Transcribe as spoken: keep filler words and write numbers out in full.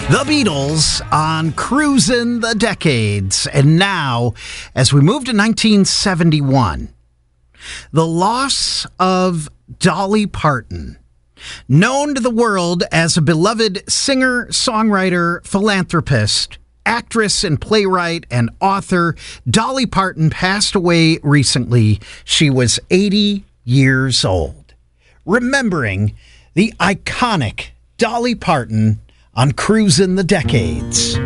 The Beatles on Cruisin' the Decades. And now, as we move to nineteen seventy-one, the loss of Dolly Parton. Known to the world as a beloved singer, songwriter, philanthropist, actress and playwright and author, Dolly Parton passed away recently. She was eighty years old. Remembering the iconic Dolly Parton on Cruisin' the Decades.